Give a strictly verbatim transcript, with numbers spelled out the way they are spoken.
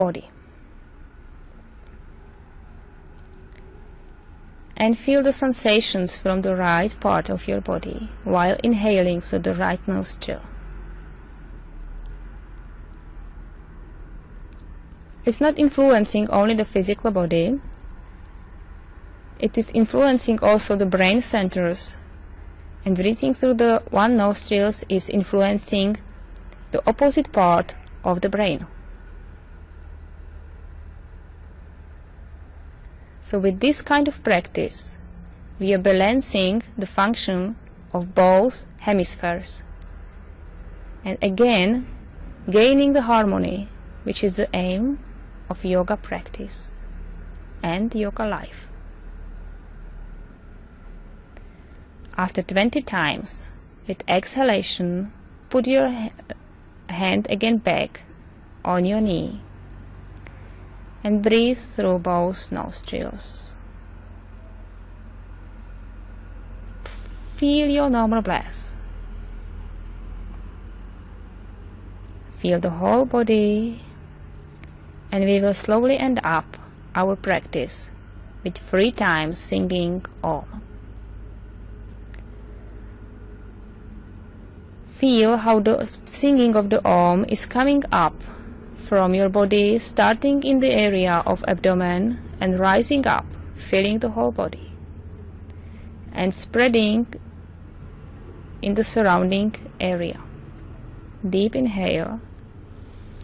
body. And feel the sensations from the right part of your body while inhaling through the right nostril. It's not influencing only the physical body, it is influencing also the brain centers, and breathing through the one nostril is influencing the opposite part of the brain. So with this kind of practice, we are balancing the function of both hemispheres, and again gaining the harmony, which is the aim of yoga practice and yoga life. After twenty times, with exhalation, put your ha hand again back on your knee and breathe through both nostrils. Feel your normal breath. Feel the whole body, and we will slowly end up our practice with three times singing Om. Feel how the singing of the Om is coming up from your body, starting in the area of abdomen and rising up, filling the whole body, and spreading in the surrounding area. Deep inhale.